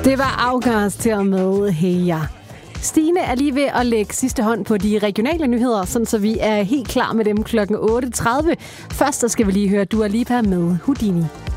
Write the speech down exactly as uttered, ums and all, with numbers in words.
Det var August til og med Heya. Stine er lige ved at lægge sidste hånd på de regionale nyheder, sådan så vi er helt klar med dem klokken otte tredive. Først så skal vi lige høre Dua Lipa med Houdini.